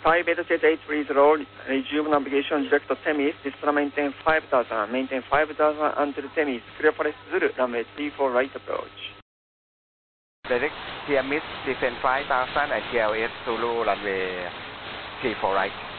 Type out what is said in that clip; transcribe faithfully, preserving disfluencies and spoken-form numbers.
five eight set eight, please roll, resume navigation, direct to Temis, Display maintain five thousand, maintain five thousand until Temis, clear for Zulu, runway three four right approach. Direct Temis, descend five thousand and G L S Zulu, runway three four right.